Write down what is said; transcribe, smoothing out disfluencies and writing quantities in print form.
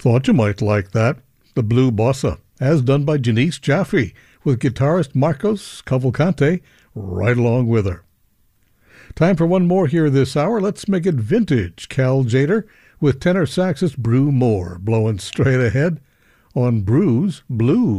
Thought you might like that. The Blue Bossa, as done by Janice Jaffrey, with guitarist Marcos Cavalcante right along with her. Time for one more here this hour. Let's make it vintage Cal Tjader with tenor saxist Brew Moore blowing straight ahead on Brew's Blues.